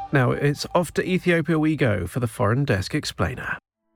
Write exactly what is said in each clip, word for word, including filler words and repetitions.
Now it's off to Ethiopia we go for the Foreign Desk Explainer.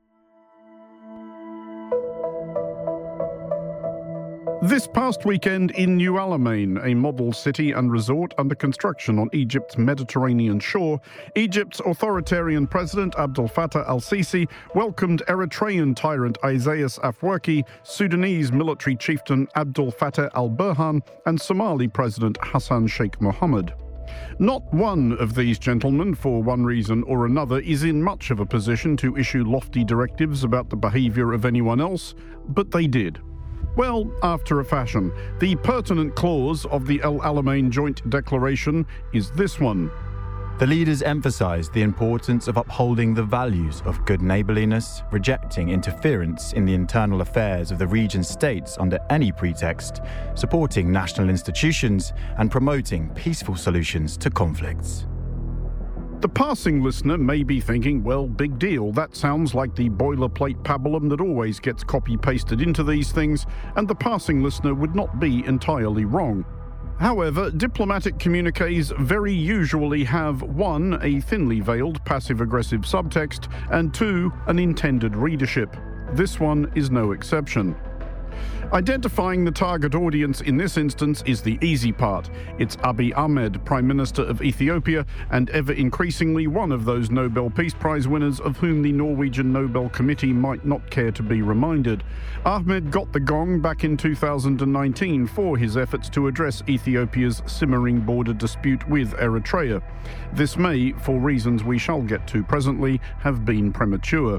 This past weekend in New Alamein, a model city and resort under construction on Egypt's Mediterranean shore, Egypt's authoritarian president Abdel Fattah al-Sisi welcomed Eritrean tyrant Isaias Afwerki, Sudanese military chieftain Abdel Fattah al-Burhan, and Somali president Hassan Sheikh Mohammed. Not one of these gentlemen, for one reason or another, is in much of a position to issue lofty directives about the behaviour of anyone else, but they did. Well, after a fashion. The pertinent clause of the El Alamein Joint Declaration is this one. The leaders emphasised the importance of upholding the values of good neighbourliness, rejecting interference in the internal affairs of the region's states under any pretext, supporting national institutions, and promoting peaceful solutions to conflicts. The passing listener may be thinking, well, big deal, that sounds like the boilerplate pabulum that always gets copy-pasted into these things, and the passing listener would not be entirely wrong. However, diplomatic communiques very usually have one, a thinly veiled passive-aggressive subtext, and two, an intended readership. This one is no exception. Identifying the target audience in this instance is the easy part. It's Abiy Ahmed, Prime Minister of Ethiopia, and ever increasingly one of those Nobel Peace Prize winners of whom the Norwegian Nobel Committee might not care to be reminded. Ahmed got the gong back in two thousand nineteen for his efforts to address Ethiopia's simmering border dispute with Eritrea. This may, for reasons we shall get to presently, have been premature.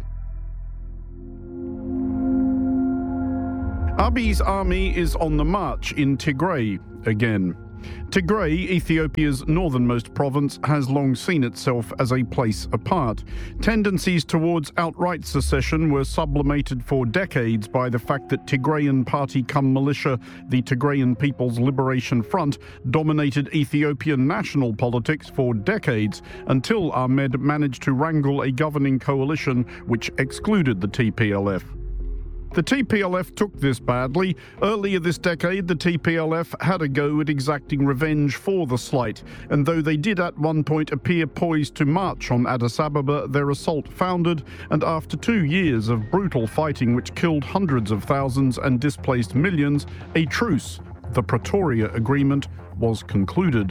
Abiy's army is on the march in Tigray again. Tigray, Ethiopia's northernmost province, has long seen itself as a place apart. Tendencies towards outright secession were sublimated for decades by the fact that Tigrayan party-cum militia, the Tigrayan People's Liberation Front, dominated Ethiopian national politics for decades, until Ahmed managed to wrangle a governing coalition which excluded the T P L F. The T P L F took this badly. Earlier this decade, the T P L F had a go at exacting revenge for the slight, and though they did at one point appear poised to march on Addis Ababa, their assault foundered, and after two years of brutal fighting which killed hundreds of thousands and displaced millions, a truce, the Pretoria Agreement, was concluded.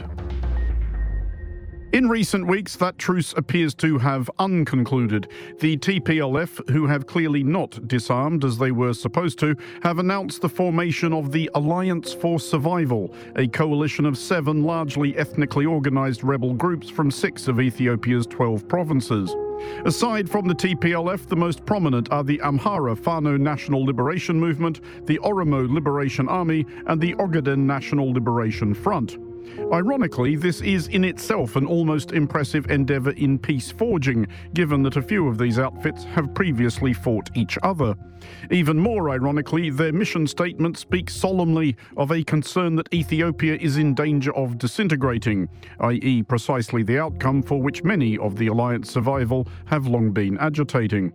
In recent weeks, that truce appears to have unconcluded. The T P L F, who have clearly not disarmed as they were supposed to, have announced the formation of the Alliance for Survival, a coalition of seven largely ethnically organised rebel groups from six of Ethiopia's twelve provinces. Aside from the T P L F, the most prominent are the Amhara Fano National Liberation Movement, the Oromo Liberation Army, and the Ogaden National Liberation Front. Ironically, this is in itself an almost impressive endeavour in peace forging, given that a few of these outfits have previously fought each other. Even more ironically, their mission statement speaks solemnly of a concern that Ethiopia is in danger of disintegrating, that is precisely the outcome for which many of the alliance survival have long been agitating.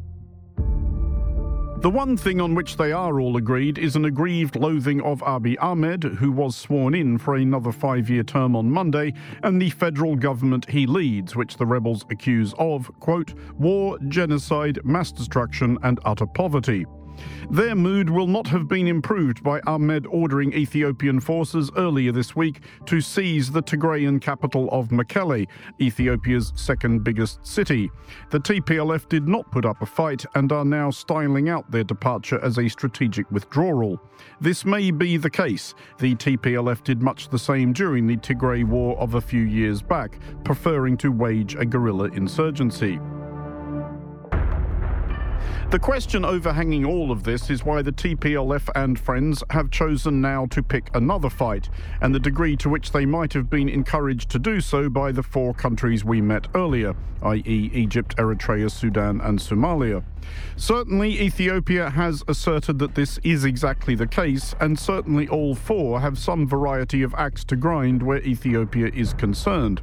The one thing on which they are all agreed is an aggrieved loathing of Abiy Ahmed, who was sworn in for another five-year term on Monday, and the federal government he leads, which the rebels accuse of, quote, war, genocide, mass destruction, and utter poverty. Their mood will not have been improved by Ahmed ordering Ethiopian forces earlier this week to seize the Tigrayan capital of Mekelle, Ethiopia's second biggest city. The T P L F did not put up a fight and are now styling out their departure as a strategic withdrawal. This may be the case. The T P L F did much the same during the Tigray War of a few years back, preferring to wage a guerrilla insurgency. The question overhanging all of this is why the T P L F and friends have chosen now to pick another fight, and the degree to which they might have been encouraged to do so by the four countries we met earlier, that is Egypt, Eritrea, Sudan and Somalia. Certainly Ethiopia has asserted that this is exactly the case, and certainly all four have some variety of axe to grind where Ethiopia is concerned.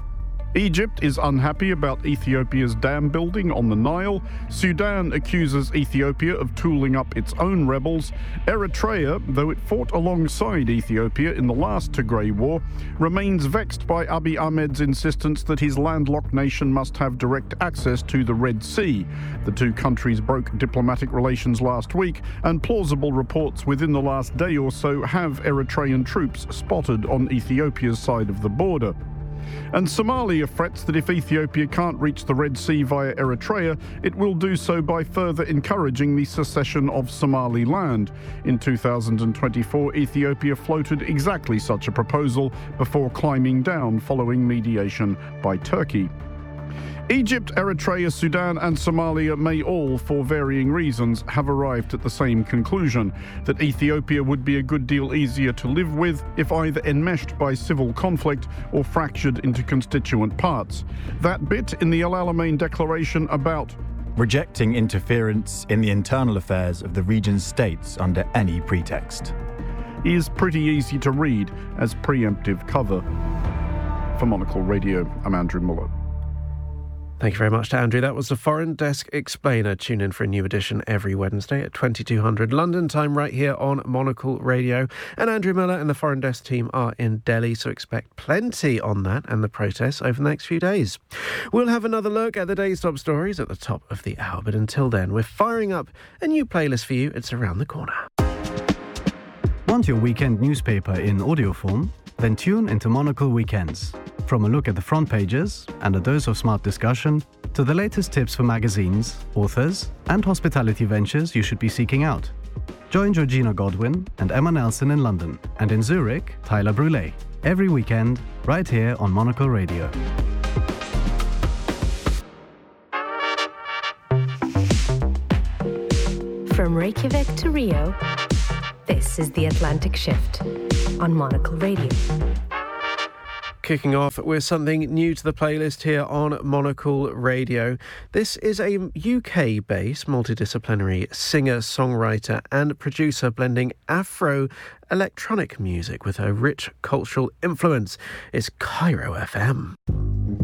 Egypt is unhappy about Ethiopia's dam building on the Nile. Sudan accuses Ethiopia of tooling up its own rebels. Eritrea, though it fought alongside Ethiopia in the last Tigray war, remains vexed by Abiy Ahmed's insistence that his landlocked nation must have direct access to the Red Sea. The two countries broke diplomatic relations last week, and plausible reports within the last day or so have Eritrean troops spotted on Ethiopia's side of the border. And Somalia frets that if Ethiopia can't reach the Red Sea via Eritrea, it will do so by further encouraging the secession of Somaliland. In two thousand twenty-four, Ethiopia floated exactly such a proposal before climbing down following mediation by Turkey. Egypt, Eritrea, Sudan and Somalia may all, for varying reasons, have arrived at the same conclusion, that Ethiopia would be a good deal easier to live with if either enmeshed by civil conflict or fractured into constituent parts. That bit in the El Alamein Declaration about rejecting interference in the internal affairs of the region's states under any pretext is pretty easy to read as preemptive cover. For Monocle Radio, I'm Andrew Muller. Thank you very much to Andrew. That was the Foreign Desk Explainer. Tune in for a new edition every Wednesday at twenty-two hundred London time right here on Monocle Radio. And Andrew Miller and the Foreign Desk team are in Delhi, so expect plenty on that and the protests over the next few days. We'll have another look at the day's top stories at the top of the hour, but until then, we're firing up a new playlist for you. It's around the corner. Want your weekend newspaper in audio form? Then tune into Monocle Weekends. From a look at the front pages and a dose of smart discussion to the latest tips for magazines, authors and hospitality ventures you should be seeking out. Join Georgina Godwin and Emma Nelson in London, and in Zurich, Tyler Brûlé. Every weekend, right here on Monocle Radio. From Reykjavik to Rio, this is The Atlantic Shift on Monocle Radio. Kicking off with something new to the playlist here on Monocle Radio. This is a U K-based multidisciplinary singer, songwriter and producer blending Afro electronic music with a rich cultural influence. It's Cairo F M.